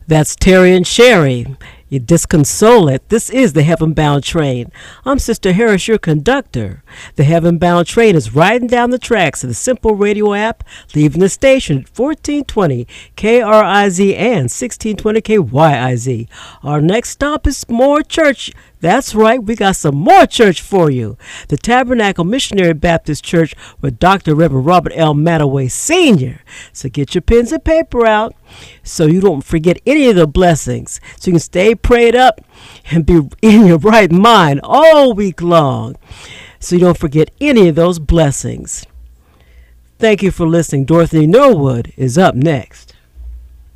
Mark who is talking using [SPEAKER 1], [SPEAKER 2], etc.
[SPEAKER 1] That's Terry and Sherry. You disconsolate. This is the Heaven Bound Train. I'm Sister Harris, your conductor. The Heaven Bound Train is riding down the tracks of the Simple Radio app, leaving the station at 1420 KRIZ and 1620 KYIZ. Our next stop is more church. That's right, we got some more church for you. The Tabernacle Missionary Baptist Church with Dr. Reverend Robert L. Mattaway Sr. So get your pens and paper out so you don't forget any of the blessings. So you can stay prayed up and be in your right mind all week long. So you don't forget any of those blessings. Thank you for listening. Dorothy Norwood is up next.